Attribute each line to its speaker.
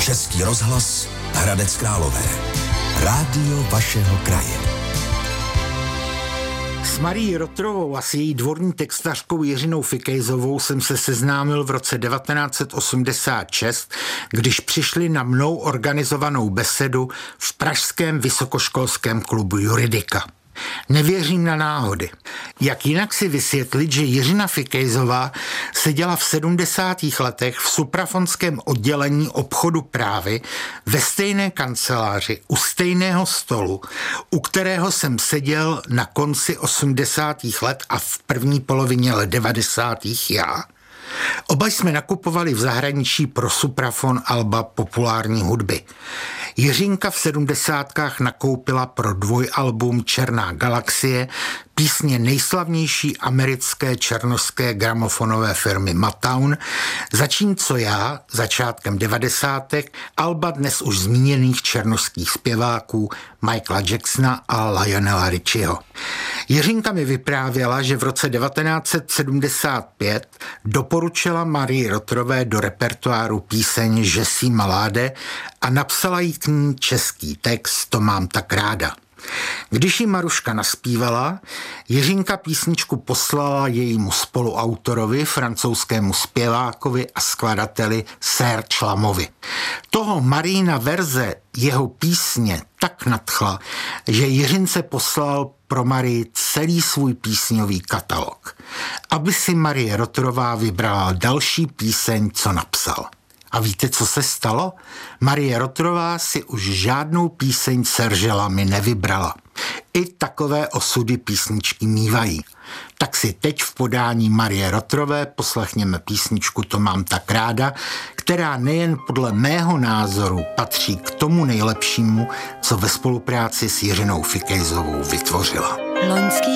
Speaker 1: Český rozhlas Hradec Králové. Rádio vašeho kraje.
Speaker 2: S Marií Rotrovou a s její dvorní textařkou Jiřinou Fikejzovou jsem se seznámil v roce 1986, když přišli na mnou organizovanou besedu v pražském vysokoškolském klubu Juridika. Nevěřím na náhody. Jak jinak si vysvětlit, že Jiřina Fikejzová seděla v 70. letech v suprafonském oddělení obchodu právy ve stejné kanceláři u stejného stolu, u kterého jsem seděl na konci 80. let a v první polovině let 90. já. Oba jsme nakupovali v zahraničí pro suprafon alba populární hudby. Jiřinka v 70. nakoupila pro dvojalbum Černá galaxie písně nejslavnější americké černošské gramofonové firmy Motown, zatímco já začátkem 90. alba dnes už zmíněných černošských zpěváků Michaela Jacksona a Lionela Richieho. Jiřinka mi vyprávěla, že v roce 1975 doporučila Marii Rotrové do repertoáru píseň Že jsi maláde a napsala jí k ní český text To mám tak ráda. Když jí Maruška naspívala, Jiřinka písničku poslala jejímu spoluautorovi, francouzskému zpěvákovi a skladateli Serge Lamovi. Toho Marína verze jeho písně tak nadchla, že Jiřince poslal pro Marii celý svůj písňový katalog, aby si Marie Rotrová vybrala další píseň, co napsal. A víte, co se stalo? Marie Rotrová si už žádnou píseň Serge Lamy nevybrala. I takové osudy písničky mívají. Tak si teď v podání Marie Rotrové poslechněme písničku To mám tak ráda, která nejen podle mého názoru patří k tomu nejlepšímu, co ve spolupráci s Jiřinou Fikejzovou vytvořila.
Speaker 3: Loňský